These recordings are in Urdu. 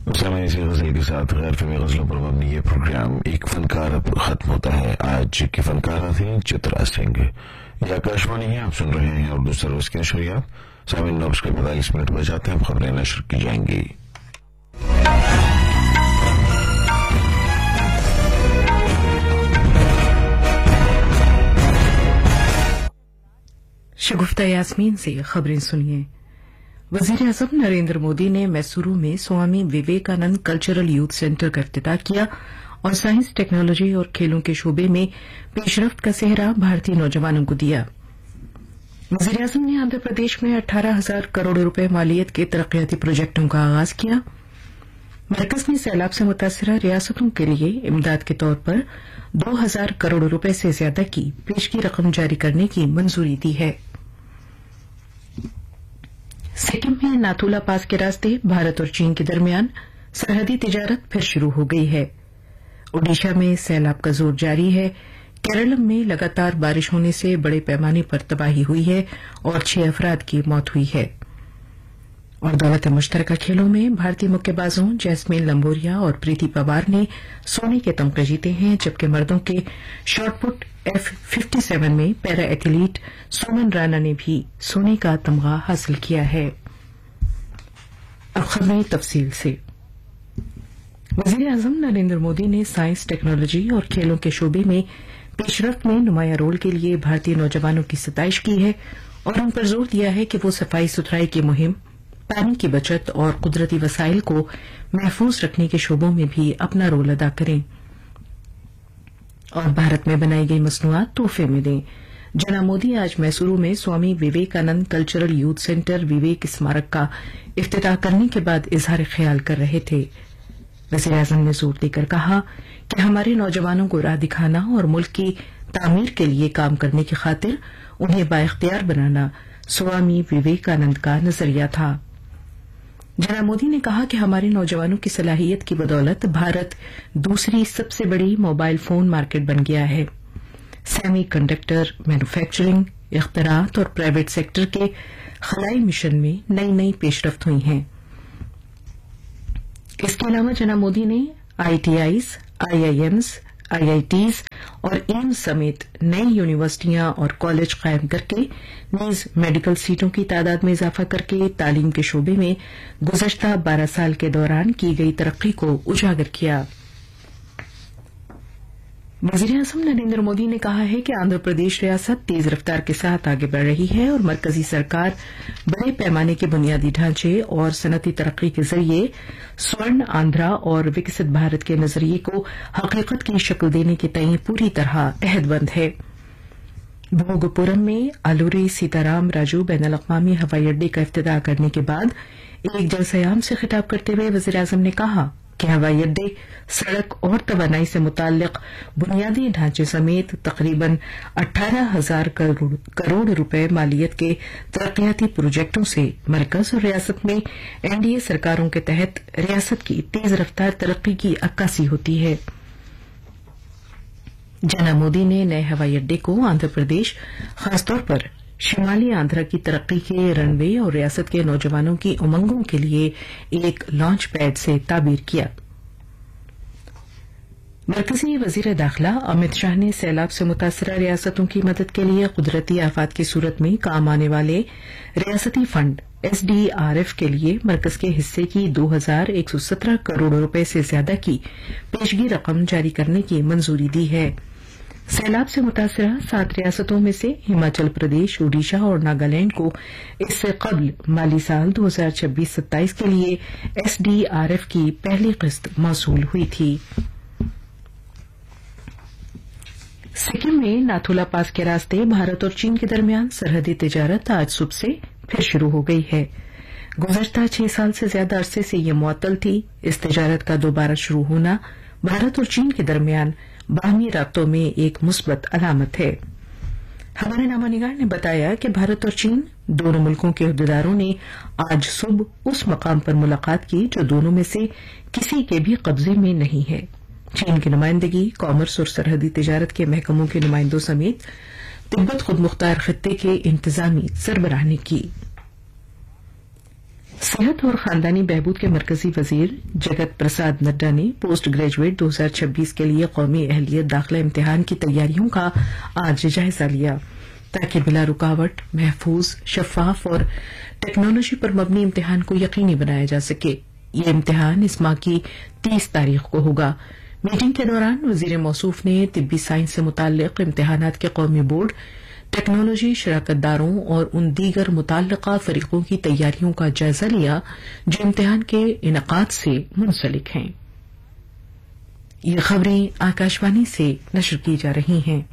سامعین اسی غزل کے ساتھ غیر فلمی غزلوں پر مبنی یہ پروگرام ایک فنکار پر ختم ہوتا ہے. آج کی فنکارہ تھیں چترا سنگھ. یہ آکاشوانی ہے، آپ سن رہے ہیں اردو سروس کے نشریات. سامعین 9:45 بجاتے ہیں، اب خبریں نشر کی جائیں گی. شگفتہ یاسمین سے خبریں سنیے. وزیر اعظم نریندر مودی نے میسورو میں Swami Vivekananda cultural youth centre کا افتتاح کیا اور سائنس، ٹیکنالوجی اور کھیلوں کے شعبے میں پیش رفت کا سہرا بھارتی نوجوانوں کو دیا. وزیر اعظم نے آندھرا پردیش میں 18,000 کروڑ روپے مالیت کے ترقیاتی پروجیکٹوں کا آغاز کیا. مرکز نے سیلاب سے متاثرہ ریاستوں کے لیے امداد کے طور پر 2,000 کروڑ روپے سے زیادہ کی پیشگی رقم جاری کرنے کی منظوری دی ہے. سکم میں ناتھولا پاس کے راستے بھارت اور چین کے درمیان سرحدی تجارت پھر شروع ہو گئی ہے. اوڈیشہ میں سیلاب کا زور جاری ہے. کیرلم میں لگاتار بارش ہونے سے بڑے پیمانے پر تباہی ہوئی ہے اور 6 افراد کی موت ہوئی ہے. اور دولت مشترکہ کھیلوں میں بھارتی مکے بازوں جیسمین لمبوریا اور پریتی پوار نے سونے کے تمغے جیتے ہیں، جبکہ مردوں کے شاٹ پٹ F57 میں پیرا ایتھلیٹ سومن رانا نے بھی سونے کا تمغہ حاصل کیا ہے. اب خبریں تفصیل سے. وزیر اعظم نریندر مودی نے سائنس، ٹیکنالوجی اور کھیلوں کے شعبے میں پیش رفت میں نمایاں رول کے لیے بھارتی نوجوانوں کی ستائش کی ہے اور ان پر زور دیا ہے کہ وہ صفائی ستھرائی کی مہم، پانی کی بچت اور قدرتی وسائل کو محفوظ رکھنے کے شعبوں میں بھی اپنا رول ادا کریں اور بھارت میں بنائی گئی مصنوعات تحفے میں دیں. جناب مودی آج میسورو میں Swami Vivekananda cultural youth centre Vivek Smarak کا افتتاح کرنے کے بعد اظہار خیال کر رہے تھے. وزیر اعظم نے زور دے کر کہا کہ ہمارے نوجوانوں کو راہ دکھانا اور ملک کی تعمیر کے لیے کام کرنے کی خاطر انہیں بااختیار بنانا سوامی وویکانند کا نظریہ تھا. جناب مودی نے کہا کہ ہمارے نوجوانوں کی صلاحیت کی بدولت بھارت دوسری سب سے بڑی موبائل فون مارکیٹ بن گیا ہے. سیمی کنڈکٹر، مینوفیکچرنگ، اختراعات اور پرائیویٹ سیکٹر کے خلائی مشن میں نئی پیش رفت ہوئی ہیں. اس کے علاوہ جناب مودی نے ITIs، IIMs، IITs اور ایمز سمیت نئی یونیورسٹیاں اور کالج قائم کر کے نیز میڈیکل سیٹوں کی تعداد میں اضافہ کر کے تعلیم کے شعبے میں گزشتہ 12 سال کے دوران کی گئی ترقی کو اجاگر کیا. وزیر اعظم نریندر مودی نے کہا ہے کہ آندھرا پردیش ریاست تیز رفتار کے ساتھ آگے بڑھ رہی ہے اور مرکزی سرکار بڑے پیمانے کے بنیادی ڈھانچے اور صنعتی ترقی کے ذریعے سورن آندھرا اور وکست بھارت کے نظریے کو حقیقت کی شکل دینے کے تئیں پوری طرح عہد بند ہے. بھوگپورم میں آلوری سیتارام راجو بین الاقوامی ہوائی اڈے کا افتتاح کرنے کے بعد ایک جلسہ عام سے خطاب کرتے ہوئے وزیر اعظم نے کہا کہ ہوائی اڈے، سڑک اور توانائی سے متعلق بنیادی ڈھانچے سمیت تقریباً 18,000 کروڑ روپے مالیت کے ترقیاتی پروجیکٹوں سے مرکز اور ریاست میں NDA سرکاروں کے تحت ریاست کی تیز رفتار ترقی کی عکاسی ہوتی ہے. جناب مودی نے نئے ہوائی اڈے کو آندھرا پردیش، خاص طور پر شمالی آندھرا کی ترقی کے رن وے اور ریاست کے نوجوانوں کی امنگوں کے لیے ایک لانچ پیڈ سے تعبیر کیا. مرکزی وزیر داخلہ امت شاہ نے سیلاب سے متاثرہ ریاستوں کی مدد کے لیے قدرتی آفات کی صورت میں کام آنے والے ریاستی فنڈ SDRF کے لیے مرکز کے حصے کی 2,117 کروڑ روپے سے زیادہ کی پیشگی رقم جاری کرنے کی منظوری دی ہے. سیلاب سے متاثرہ 7 ریاستوں میں سے ہماچل پردیش، اوڈیشہ اور ناگالینڈ کو اس سے قبل مالی سال 2026-27 کے لیے SDRF کی پہلی قسط موصول ہوئی تھی. سکم میں ناتھولا پاس کے راستے بھارت اور چین کے درمیان سرحدی تجارت آج صبح سے پھر شروع ہو گئی ہے. گزشتہ 6 سال سے زیادہ عرصے سے یہ معطل تھی. اس تجارت کا دوبارہ شروع ہونا بھارت اور چین کے درمیان باہمی رابطوں میں ایک مثبت علامت ہے. ہمارے نامہ نگار نے بتایا کہ بھارت اور چین دونوں ملکوں کے عہدیداروں نے آج صبح اس مقام پر ملاقات کی جو دونوں میں سے کسی کے بھی قبضے میں نہیں ہے. چین کی نمائندگی کامرس اور سرحدی تجارت کے محکموں کے نمائندوں سمیت تبت خود مختار خطے کے انتظامی سربراہ نے کی. सेहत और खानदानी बहबूद के मरकजी वजीर जगत प्रसाद नड्डा ने पोस्ट ग्रेजुएट 2026 के लिए कौमी अहलियत दाखिला इम्तिहान की तैयारियों का आज जायजा लिया ताकि बिला रुकावट, महफूज, शफाफ और टेक्नोलॉजी पर मबनी इम्तिहान को यकीनी बनाया जा सके। ये इम्तिहान इस माह की 30 तारीख को होगा। मीटिंग के दौरान वजीर मौसूफ ने तिब्बी साइंस से मुताल्लिक इम्तिहानात के कौमी बोर्ड, टेक्नोलॉजी शराकतदारों और उन दीगर मुताल्लिका फरीकों की तैयारियों का जायजा लिया जो इम्तिहान के इनेकाद से मुंसलिक हैं। ये खबरें आकाशवाणी से नशर की जा रही हैं।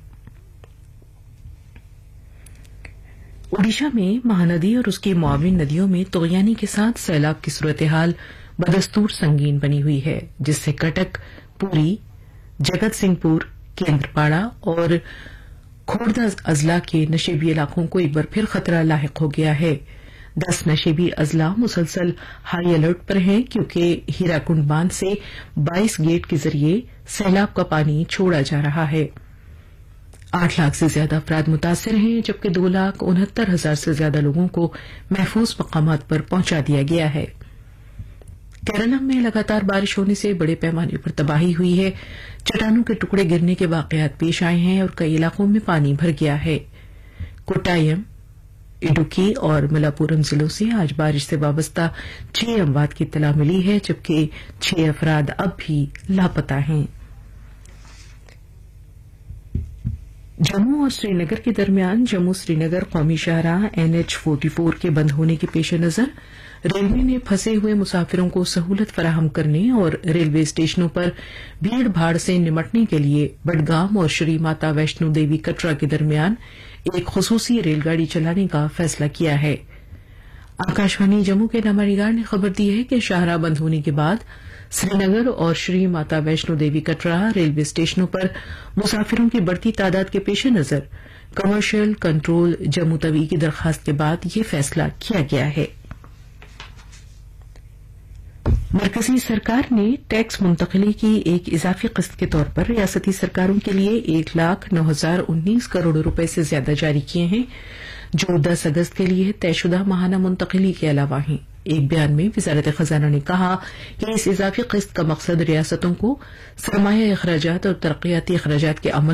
ओडिशा में महानदी और उसकी मुआविन नदियों में तुगयानी के साथ सैलाब की सूरत-ए-हाल बदस्तूर संगीन बनी हुई है, जिससे कटक, पुरी, जगत सिंहपुर, केंद्रपाड़ा और खोड़दा अजला के नशेबी इलाकों को एक बार फिर खतरा लाहिक हो गया है। 10 नशेबी अजला मुसलसल हाई अलर्ट पर हैं क्योंकि हीराकुंड बांध से 22 गेट के जरिए सैलाब का पानी छोड़ा जा रहा है। 8 लाख से ज्यादा अफराद मुतासिर हैं, जबकि 2,69,000 से ज्यादा लोगों को महफूज मकामात पर पहुंचा दिया गया है। केरलम में लगातार बारिश होने से बड़े पैमाने पर तबाही हुई है। चट्टानों के टुकड़े गिरने के वाकयात पेश आए हैं और कई इलाकों में पानी भर गया है। कोट्टायम, इडुक्की और मलापुरम जिलों से आज बारिश से वाबस्ता 6 अमवात की इत्तला मिली है, जबकि 6 अफराद अब भी लापता हैं। जम्मू और श्रीनगर के दरमियान जम्मू श्रीनगर कौमी शाहराह NH-44 के बंद होने के पेश नजर रेलवे ने फंसे हुए मुसाफिरों को सहूलत फराहम करने और रेलवे स्टेशनों पर भीड़ भाड़ से निमटने के लिए बडगाम और श्री माता वैष्णो देवी कटरा के दरमियान एक खुसूसी रेलगाड़ी चलाने का फैसला किया है। आकाशवाणी जम्मू के नामानिगार ने खबर दी है कि शाहराह बंद होने के बाद श्रीनगर और श्री माता वैष्णो देवी कटरा रेलवे स्टेशनों पर मुसाफिरों की बढ़ती तादाद के पेश नजर कमर्शियल कंट्रोल जम्मू तवी की दरखास्त के बाद यह फैसला किया गया है। मरकजी सरकार ने टैक्स मुंतकली की एक इजाफी किस्त के तौर पर रियासती सरकारों के लिए 1,09,019 करोड़ रुपए से ज्यादा जारी किए हैं, जो 10 अगस्त के लिए तयशुदा माहाना मुंतकली के अलावा हैं। एक बयान में वजारत खजाना ने कहा कि इस इजाफी किस्त का मकसद रियासतों को सरमाया अखराजात और तरक्याती अखराजात के अमल